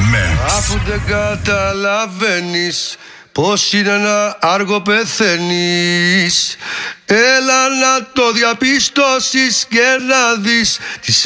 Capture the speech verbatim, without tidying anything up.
Max. Αφού δεν καταλαβαίνεις πως είναι να άργο πεθαίνεις, έλα να το διαπιστώσεις και να δεις τις